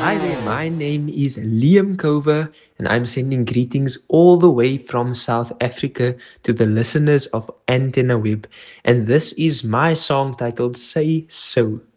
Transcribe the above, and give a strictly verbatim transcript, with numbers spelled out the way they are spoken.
Hi there, my name is Liam Cover, and I'm sending greetings all the way from South Africa to the listeners of Antenna Web. And this is my song titled Say So.